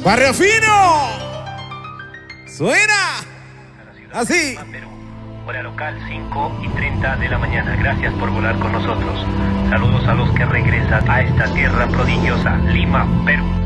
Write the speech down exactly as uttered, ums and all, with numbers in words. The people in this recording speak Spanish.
Barrio Fino. Suena así. Hora local, cinco y treinta de la mañana. Gracias por volar con nosotros. Saludos a los que regresan a esta tierra prodigiosa, Lima, Perú.